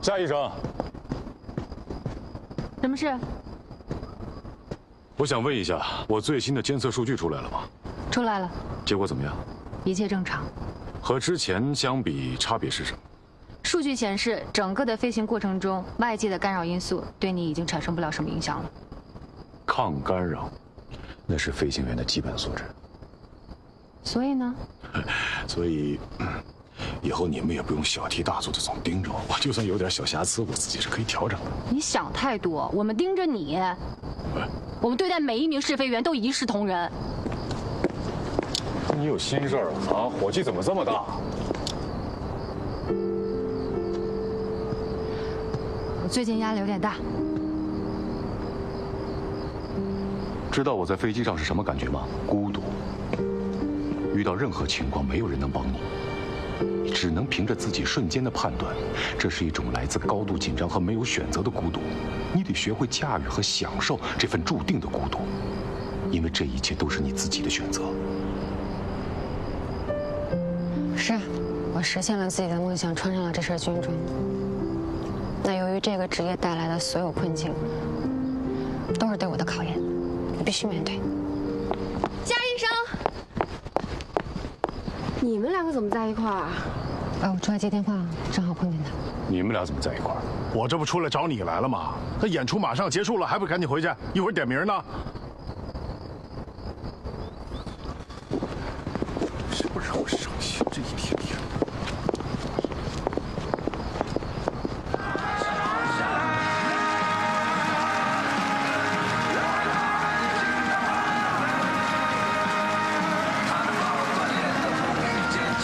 夏医生， 什么事？ 我想问一下，我最新的监测数据出来了吗？ 出来了， 结果怎么样？ 一切正常。 和之前相比，差别是什么？ 数据显示，整个的飞行过程中，外界的干扰因素对你已经产生不了什么影响了。 抗干扰，那是飞行员的基本素质。 所以呢？ 所以，以后你们也不用小题大做的总盯着我，我就算有点小瑕疵，我自己是可以调整的。 你想太多，我们盯着你，我们对待每一名试飞员都一视同仁。 你有心事儿啊？火气怎么这么大？ 我最近压力有点大。 知道我在飞机上是什么感觉吗？孤独。遇到任何情况，没有人能帮你，只能凭着自己瞬间的判断。这是一种来自高度紧张和没有选择的孤独。你得学会驾驭和享受这份注定的孤独，因为这一切都是你自己的选择。 是，我实现了自己的梦想，穿上了这身军装。那由于这个职业带来的所有困境，都是对我的考验，我必须面对。 夏医生，你们两个怎么在一块儿？ 我出来接电话，正好碰见他。 你们俩怎么在一块儿？ 我这不出来找你来了吗？他演出马上结束了，还不赶紧回去？一会儿点名呢。